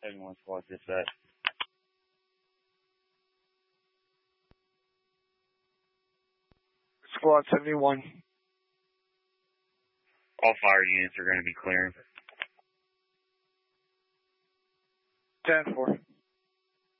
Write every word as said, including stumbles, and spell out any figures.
seventy-one squad dispatch. Squad seventy-one. All fire units are going to be clearing. ten four.